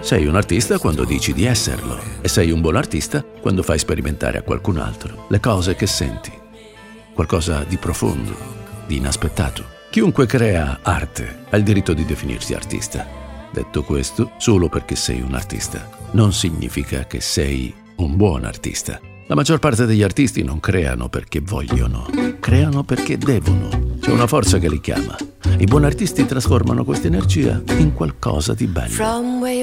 Sei un artista quando dici di esserlo e sei un buon artista quando fai sperimentare a qualcun altro le cose che senti. Qualcosa di profondo, di inaspettato. Chiunque crea arte ha il diritto di definirsi artista. Detto questo, solo perché sei un artista non significa che sei un buon artista. La maggior parte degli artisti non creano perché vogliono, creano perché devono. C'è una forza che li chiama. I buoni artisti trasformano questa energia in qualcosa di bello.